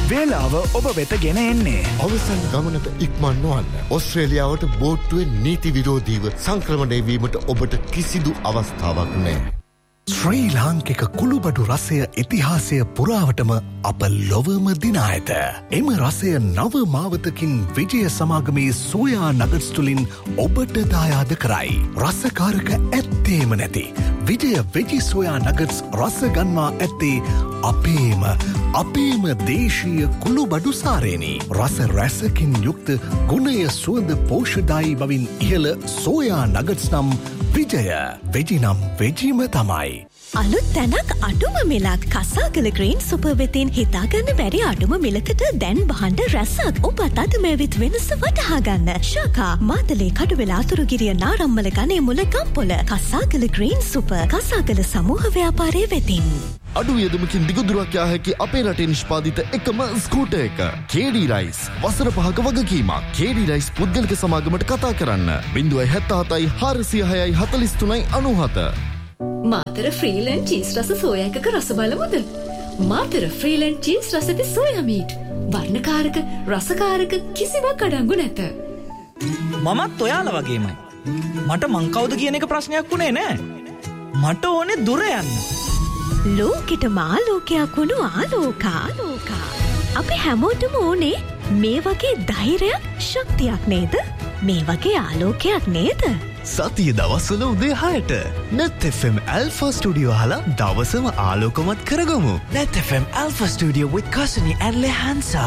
වේලාව ඔබ වෙත ගෙන එන්නේ. අවසන් ගමනට ඉක්මන් නොවන්න. ඔස්ට්‍රේලියාවට බෝට්ටුවේ නීති විරෝධීව සංක්‍රමණය වීමට ඔබට කිසිදු අවස්ථාවක් නැහැ. ශ්‍රී ලාංකික කුළුබඩු රසය ඉතිහාසය පුරාවටම අප ලොවම දිනා ඇත. එම රසය නව මාවතකින් විජය සමාගමේ සෝයා නගට්ස් තුළින් ඔබට දායාද කරයි. රසකාරක ඇත්තේම නැති විජය වෙජි සෝයා නගට්ස් රස ගන්වා ඇත්තේ අපේම දේශීය කුළුබඩු සාරේනි. රස රැසකින් යුක්ත ගුණය සුවඳ පෝෂ්‍යදායී බවින් ඉහළ සෝයා නගට්ස් නම් විජය වෙජි නම් වෙජිම තමයි. අලුත් තැනක් අඩුම මිලක් කසාගල ග්‍රීන් සුපර් වෙතින් හිතාගන්න බැරි අඩුම මිලකට දැන් බහන්ඩ රැසක් ඔබත් අද මෙවිත් වෙනස වටහා ගන්න. ශාකා මාතලේ කඩුවෙල අතුරුගිරිය නාරම්මල ගනේ මුල ගම්පොල කසාගල ග්‍රීන් සුපර් කසාගල සමූහ ව්‍යාපාරයේ වෙතින්. අඩු වියදමකින් දිගුදුරක් යා හැකි අපේ රටේ නිෂ්පාදිත එකම ස්කූටර් එක KD රයිස් වසර 5ක වගකීමක්. KD රයිස් පුද්ගලික සමාගමට කතා කරන්න 077 406 43 97. මාතර ෆ්‍රීලන්ඩ් චීස් රස සෝයා එකක රස බලමුද? මාතර ෆ්‍රීලන්ඩ් චීස් රස ඇති සෝයා මීට්. වර්ණකාරක රසකාරක කිසිවක් අඩංගු නැත. මමත් ඔයාලා වගේමයි. මට මං කවුද කියන එක ප්‍රශ්නයක් වුණේ නෑ. මට ඕනේ දුර යන්න. ලෝකෙට මාලෝකයක් වුණු ආලෝකා. අපි හැමෝටම ඕනේ මේ වගේ ධෛර්යයක් ශක්තියක් නේද? මේ වගේ ආලෝකයක් නේද? සතිය දවස්වල උදේ 6ට net FM Alpha Studio අහලා දවසම ආලෝකමත් කරගමු. net FM Alpha Studio with Kasani and Lehansa.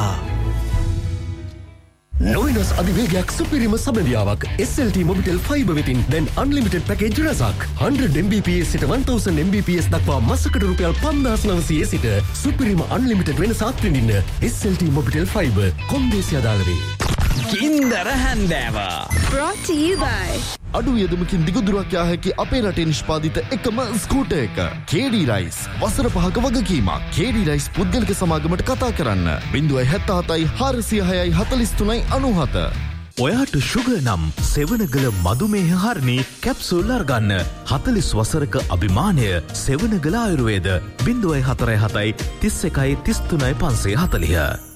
නොවිනස් අධිවේගයක් සුපිරිම සබඳියාවක් SLT Mobitel Fiber වෙතින් දැන් unlimited package රසක් 100 Mbps සිට 1000 Mbps දක්වා මාසකට රුපියල් 5900 සිට සුපිරිම unlimited වෙනසක් විඳින්න SLT Mobitel Fiber කොන්දේසි අදාළ වේ. කින්දර හැන්දෑව Brought to you by අඩු වියදමකින් දිගුදුරක් යා හැකි අපේ රටේ නිෂ්පාදිත එකම ස්කූටර් එක KD රයිස් වසර 5ක වගකීමක්. KD රයිස් පුද්ගලික සමාගමට කතා කරන්න 077 406 43 97. ඔයාට ෂුගර් නම් සෙවනගල මදුමේහ හරණි කැප්සූල් අරගන්න. 40 වසරක අභිමානය සෙවනගල ආයුර්වේද 047 31 33 540.